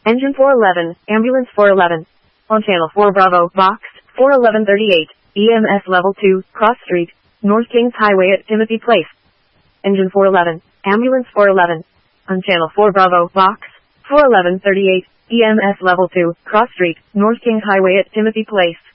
Engine 411, Ambulance 411. On Channel 4 Bravo, Box 41138, EMS Level 2, Cross Street, North Kings Highway at Timothy Place. Engine 411, Ambulance 411. On Channel 4 Bravo, Box 41138, EMS Level 2, Cross Street, North Kings Highway at Timothy Place.